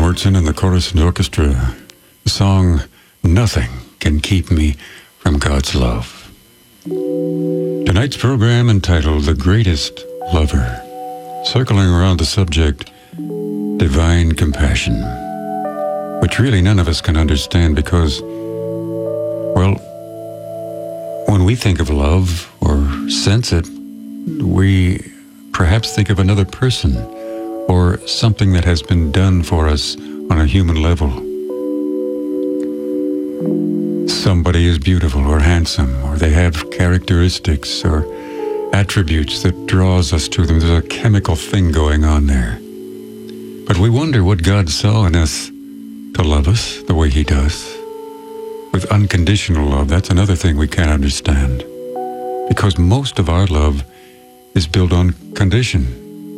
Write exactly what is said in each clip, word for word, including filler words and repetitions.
Morton and the Chorus and Orchestra. The song, Nothing Can Keep Me from God's Love. Tonight's program entitled The Greatest Lover, circling around the subject, divine compassion, which really none of us can understand because, well, when we think of love or sense it, we perhaps think of another person or something that has been done for us on a human level. Somebody is beautiful or handsome, or they have characteristics or attributes that draws us to them. There's a chemical thing going on there. But we wonder what God saw in us to love us the way He does. With unconditional love, that's another thing we can't understand. Because most of our love is built on condition.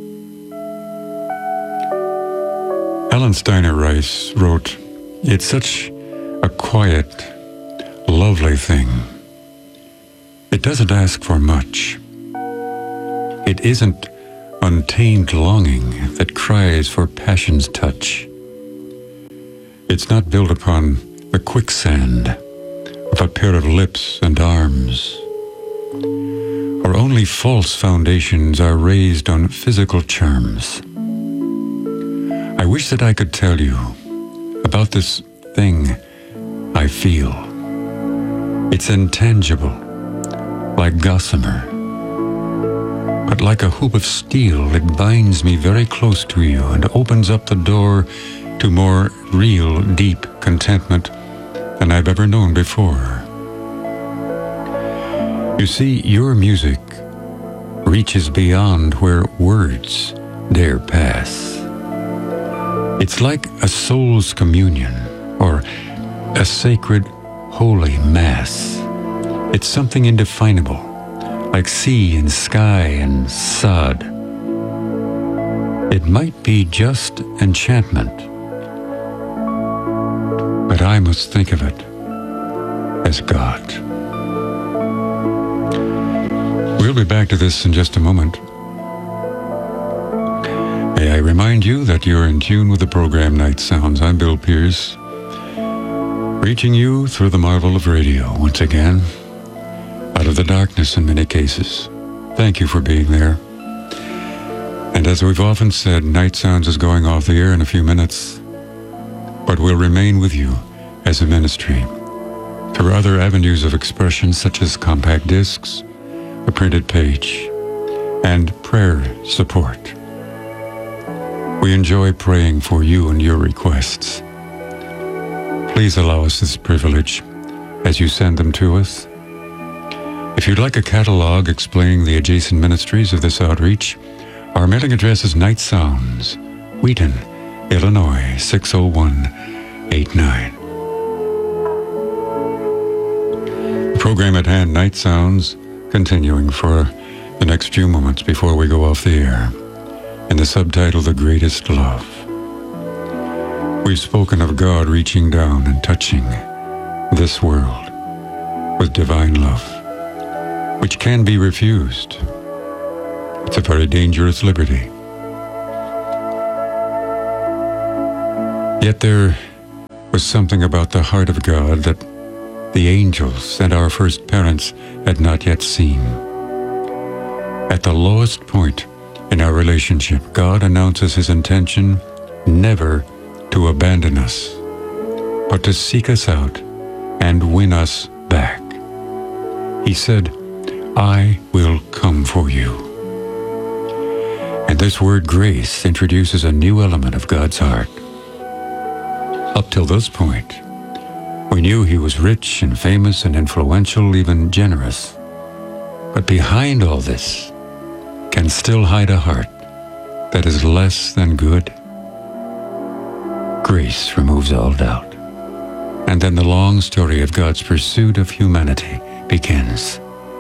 Ellen Steiner Rice wrote, "It's such a quiet, lovely thing. It doesn't ask for much. It isn't untamed longing that cries for passion's touch. It's not built upon the quicksand of a pair of lips and arms, or only false foundations are raised on physical charms. I wish that I could tell you about this thing I feel. It's intangible, like gossamer, but like a hoop of steel, it binds me very close to you and opens up the door to more real, deep contentment than I've ever known before. You see, your music reaches beyond where words dare pass. It's like a soul's communion or a sacred, holy mass. It's something indefinable, like sea and sky and sod. It might be just enchantment, but I must think of it as God." We'll be back to this in just a moment. May I remind you that you're in tune with the program Night Sounds. I'm Bill Pierce, reaching you through the marvel of radio once again, out of the darkness in many cases. Thank you for being there. And as we've often said, Night Sounds is going off the air in a few minutes, but we'll remain with you as a ministry through other avenues of expression such as compact discs, the printed page, and prayer support. We enjoy praying for you and your requests. Please allow us this privilege as you send them to us. If you'd like a catalog explaining the adjacent ministries of this outreach, our mailing address is Night Sounds, Wheaton, Illinois, six oh one eight nine. The program at hand, Night Sounds, continuing for the next few moments before we go off the air. In the subtitle, The Greatest Love. We've spoken of God reaching down and touching this world with divine love, which can be refused. It's a very dangerous liberty. Yet there was something about the heart of God that the angels and our first parents had not yet seen. At the lowest point in our relationship, God announces His intention never to abandon us, but to seek us out and win us back. He said, "I will come for you." And this word grace introduces a new element of God's heart. Up till this point, we knew He was rich and famous and influential, even generous. But behind all this can still hide a heart that is less than good. Grace removes all doubt. And then the long story of God's pursuit of humanity begins.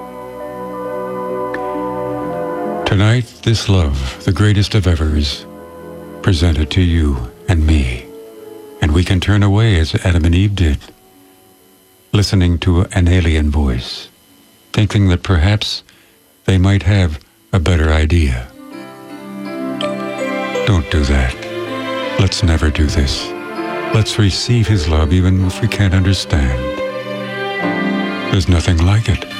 Tonight, this love, the greatest of ever, is presented to you and me. And we can turn away as Adam and Eve did, listening to an alien voice, thinking that perhaps they might have a better idea. Don't do that. Let's never do this. Let's receive his love even if we can't understand. There's nothing like it.